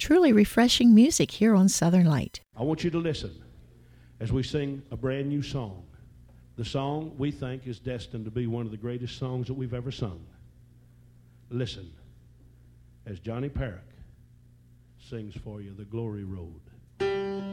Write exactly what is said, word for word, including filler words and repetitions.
truly refreshing music here on Southern Light. I want you to listen as we sing a brand new song. The song we think is destined to be one of the greatest songs that we've ever sung. Listen as Johnny Parrick sings for you, The Glory Road.